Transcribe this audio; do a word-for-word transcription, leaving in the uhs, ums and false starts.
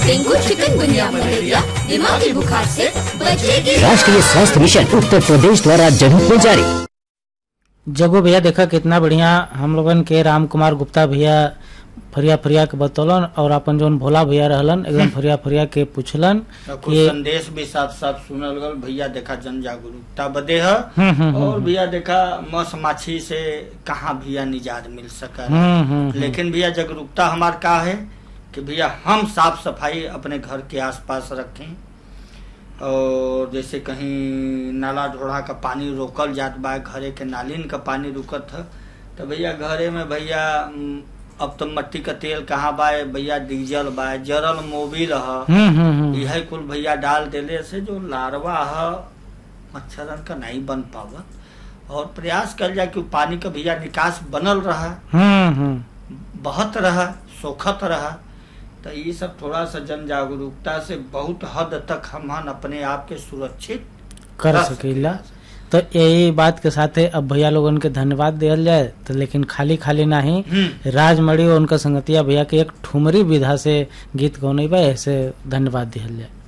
Dengue, chikungunya, malaria, दिमागी बुखार से बचेगी। राष्ट्रीय स्वास्थ्य मिशन उत्तर प्रदेश द्वारा जनहित में जारी। जगो भैया देखा कितना बढ़िया हम लोगन के राम कुमार गुप्ता भैया फरिया फरिया के बतौलन और अपन जोन भोला भैया रहलन एकदम फरिया फरिया के पूछलन कुछ संदेश भी साथ साथ सुनल गल। भैया देखा जन जागरूकता बदे है और भैया देखा मौस माछी से कहाँ भैया निजात मिल सका। लेकिन भैया जागरूकता हमार का है कि भैया हम साफ सफाई अपने घर के आसपास रखें और जैसे कहीं नाला ढोढ़ा का पानी रोकल जात बा, घरे के नालिन का पानी रुकत है तो भैया घरे में भैया अब तो मट्टी का तेल कहाँ बा भैया, डीजल बा, जरल मोबिल है, यह कुल भैया डाल देले से जो लार्वा है मच्छरन का नहीं बन पावत और प्रयास कर जाए कि पानी का भैया निकास बनल रहा, बहत रहा, सोखत रहा। तो ये सब थोड़ा सा जन जागरूकता से बहुत हद तक हम अपने आप के सुरक्षित कर सकेला। तो यही बात के साथ अब भैया लोगन के धन्यवाद दिया जाए तो लेकिन खाली खाली नहीं, राजमणि और उनका संगतिया भैया के एक ठुमरी विधा से गीत गौने बा, ऐसे धन्यवाद दिया जाए।